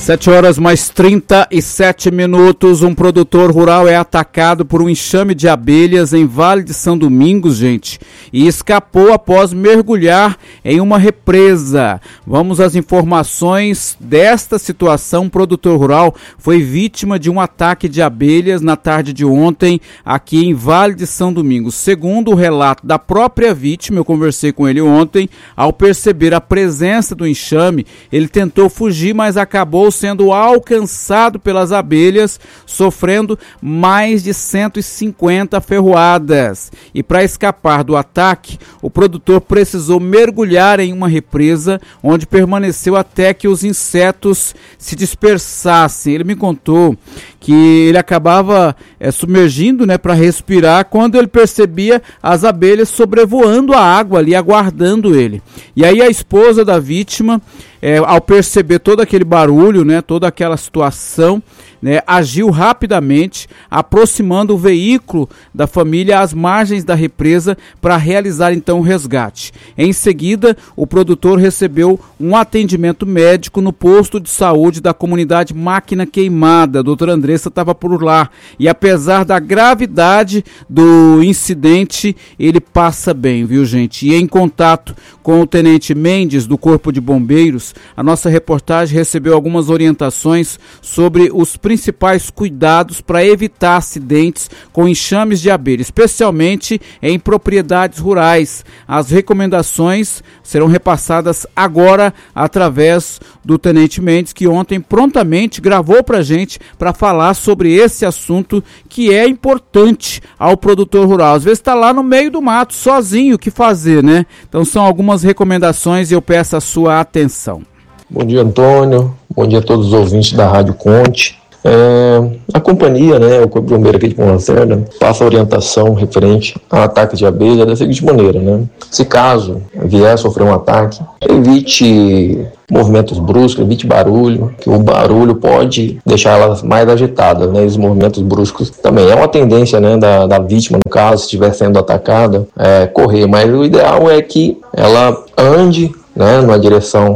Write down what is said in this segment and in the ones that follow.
7h37. Um produtor rural é atacado por um enxame de abelhas em Vale de São Domingos, gente, e escapou após mergulhar em uma represa. Vamos às informações desta situação. Um produtor rural foi vítima de um ataque de abelhas na tarde de ontem aqui em Vale de São Domingos. Segundo o relato da própria vítima, eu conversei com ele ontem, ao perceber a presença do enxame, ele tentou fugir, mas acabou sendo alcançado pelas abelhas, sofrendo mais de 150 ferroadas. E para escapar do ataque, o produtor precisou mergulhar em uma represa, onde permaneceu até que os insetos se dispersassem. Ele me contou que ele acabava submergindo, para respirar, quando ele percebia as abelhas sobrevoando a água ali, aguardando ele. E aí a esposa da vítima, ao perceber todo aquele barulho, toda aquela situação, agiu rapidamente, aproximando o veículo da família às margens da represa para realizar então o resgate. Em seguida, o produtor recebeu um atendimento médico no posto de saúde da comunidade Máquina Queimada. A doutora Andressa estava por lá e, apesar da gravidade do incidente, ele passa bem, viu, gente? E em contato com o tenente Mendes do Corpo de Bombeiros, a nossa reportagem recebeu algumas orientações sobre os principais cuidados para evitar acidentes com enxames de abelha, especialmente em propriedades rurais. As recomendações serão repassadas agora através do tenente Mendes, que ontem prontamente gravou para a gente para falar sobre esse assunto que é importante ao produtor rural. Às vezes está lá no meio do mato, sozinho, o que fazer, Então são algumas recomendações e eu peço a sua atenção. Bom dia, Antônio. Bom dia a todos os ouvintes da Rádio Conte. A companhia, o Corpo de Bombeiro aqui de Pão Lacerda, passa orientação referente a ataque de abelha da seguinte maneira, Se caso vier a sofrer um ataque, evite movimentos bruscos, evite barulho, que o barulho pode deixar elas mais agitadas, Os movimentos bruscos também. É uma tendência, da vítima, no caso, se estiver sendo atacada, correr, mas o ideal é que ela ande, numa direção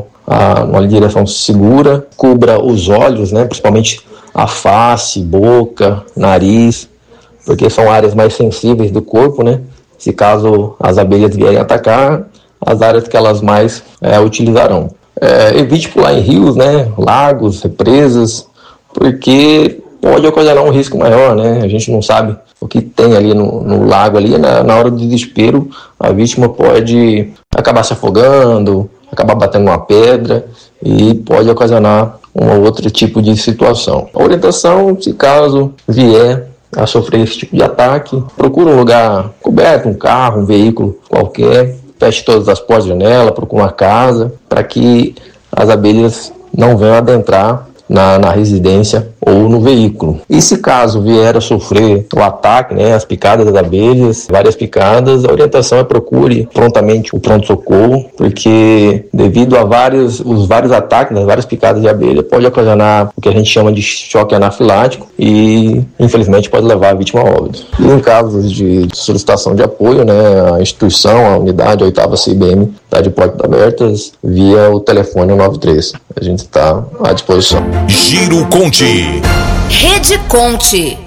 segura, cubra os olhos, principalmente a face, boca, nariz, porque são áreas mais sensíveis do corpo, Se caso as abelhas vierem atacar, as áreas que elas mais utilizarão. Evite pular em rios, lagos, represas, porque pode ocasionar um risco maior, A gente não sabe o que tem ali no lago ali, na hora do desespero, a vítima pode acabar se afogando, acabar batendo uma pedra e pode ocasionar um outro tipo de situação. A orientação, se caso vier a sofrer esse tipo de ataque, procure um lugar coberto, um carro, um veículo qualquer, feche todas as portas e janelas, procure uma casa, para que as abelhas não venham adentrar na residência ou no veículo. E se caso vier a sofrer o ataque, as picadas das abelhas, várias picadas, a orientação é procure prontamente o pronto-socorro, porque devido a os vários ataques, várias picadas de abelha, pode ocasionar o que a gente chama de choque anafilático e, infelizmente, pode levar a vítima a óbito. E em casos de solicitação de apoio, a instituição, a unidade, a 8ª CIBM, está de portas abertas via o telefone 93. A gente está à disposição. Giro Conte. Rede Conte.